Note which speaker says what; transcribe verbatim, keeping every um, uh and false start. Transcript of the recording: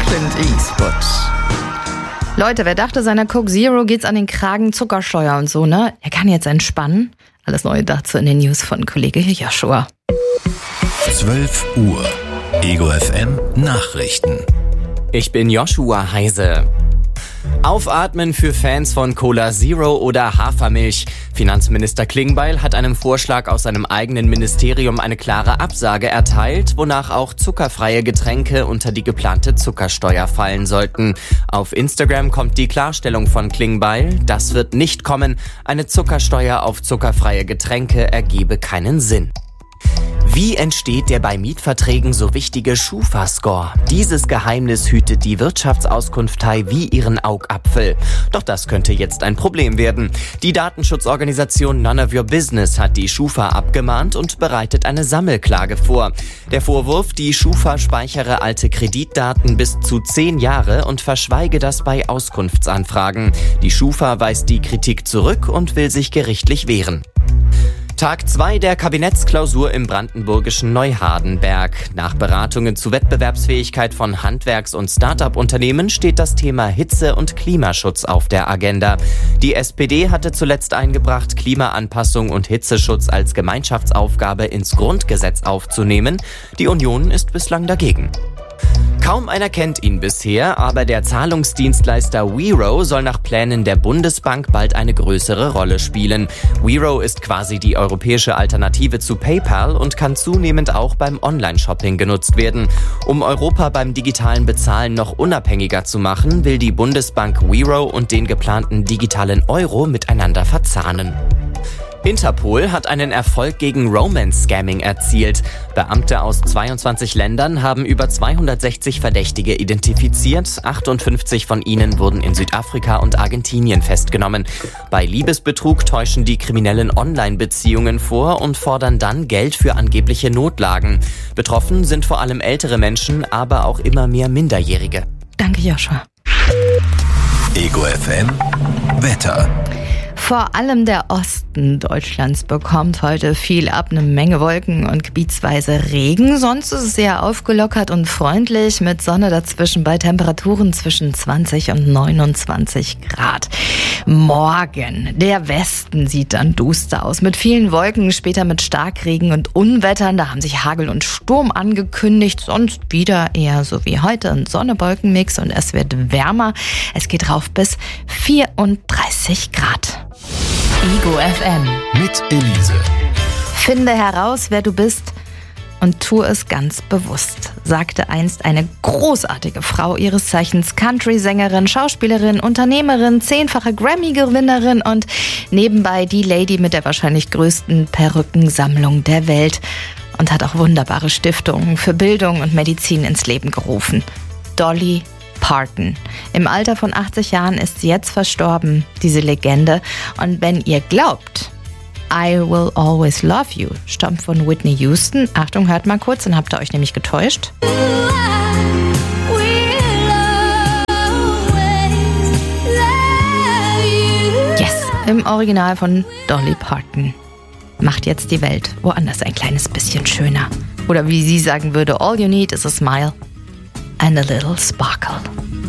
Speaker 1: Clint Eastwood. Leute, wer dachte, seiner Coke Zero geht's an den Kragen, Zuckersteuer und so, ne? Er kann jetzt entspannen. Alles Neue dazu in den News von Kollege Joshua.
Speaker 2: zwölf Uhr. Ego F M Nachrichten.
Speaker 3: Ich bin Joshua Heise. Aufatmen für Fans von Cola Zero oder Hafermilch. Finanzminister Klingbeil hat einem Vorschlag aus seinem eigenen Ministerium eine klare Absage erteilt, wonach auch zuckerfreie Getränke unter die geplante Zuckersteuer fallen sollten. Auf Instagram kommt die Klarstellung von Klingbeil: Das wird nicht kommen. Eine Zuckersteuer auf zuckerfreie Getränke ergebe keinen Sinn. Wie entsteht der bei Mietverträgen so wichtige Schufa-Score? Dieses Geheimnis hütet die Wirtschaftsauskunftei wie ihren Augapfel. Doch das könnte jetzt ein Problem werden. Die Datenschutzorganisation None of Your Business hat die Schufa abgemahnt und bereitet eine Sammelklage vor. Der Vorwurf: Die Schufa speichere alte Kreditdaten bis zu zehn Jahre und verschweige das bei Auskunftsanfragen. Die Schufa weist die Kritik zurück und will sich gerichtlich wehren. Tag zwei der Kabinettsklausur im brandenburgischen Neuhardenberg. Nach Beratungen zu Wettbewerbsfähigkeit von Handwerks- und Start-up-Unternehmen steht das Thema Hitze- und Klimaschutz auf der Agenda. Die S P D hatte zuletzt eingebracht, Klimaanpassung und Hitzeschutz als Gemeinschaftsaufgabe ins Grundgesetz aufzunehmen. Die Union ist bislang dagegen. Kaum einer kennt ihn bisher, aber der Zahlungsdienstleister Wero soll nach Plänen der Bundesbank bald eine größere Rolle spielen. Wero ist quasi die europäische Alternative zu PayPal und kann zunehmend auch beim Online-Shopping genutzt werden. Um Europa beim digitalen Bezahlen noch unabhängiger zu machen, will die Bundesbank Wero und den geplanten digitalen Euro miteinander verzahnen. Interpol hat einen Erfolg gegen Romance-Scamming erzielt. Beamte aus zweiundzwanzig Ländern haben über zweihundertsechzig Verdächtige identifiziert. achtundfünfzig von ihnen wurden in Südafrika und Argentinien festgenommen. Bei Liebesbetrug täuschen die Kriminellen Online-Beziehungen vor und fordern dann Geld für angebliche Notlagen. Betroffen sind vor allem ältere Menschen, aber auch immer mehr Minderjährige.
Speaker 1: Danke, Joshua.
Speaker 2: Ego F M Wetter.
Speaker 1: Vor allem der Osten Deutschlands bekommt heute viel ab, eine Menge Wolken und gebietsweise Regen. Sonst ist es sehr aufgelockert und freundlich mit Sonne dazwischen bei Temperaturen zwischen zwanzig und neunundzwanzig Grad. Morgen, der Westen sieht dann duster aus mit vielen Wolken, später mit Starkregen und Unwettern. Da haben sich Hagel und Sturm angekündigt. Sonst wieder eher so wie heute ein Sonne-Wolken-Mix und es wird wärmer. Es geht rauf bis vierunddreißig Grad. Ego F M.
Speaker 2: Mit Elise.
Speaker 1: Finde heraus, wer du bist und tu es ganz bewusst, sagte einst eine großartige Frau ihres Zeichens, Country-Sängerin, Schauspielerin, Unternehmerin, zehnfache Grammy-Gewinnerin und nebenbei die Lady mit der wahrscheinlich größten Perückensammlung der Welt und hat auch wunderbare Stiftungen für Bildung und Medizin ins Leben gerufen. Dolly Parton. Im Alter von achtzig Jahren ist sie jetzt verstorben, diese Legende. Und wenn ihr glaubt, I Will Always Love You stammt von Whitney Houston. Achtung, hört mal kurz, dann habt ihr euch nämlich getäuscht. Yes, im Original von Dolly Parton. Macht jetzt die Welt woanders ein kleines bisschen schöner. Oder wie sie sagen würde, all you need is a smile and a little sparkle.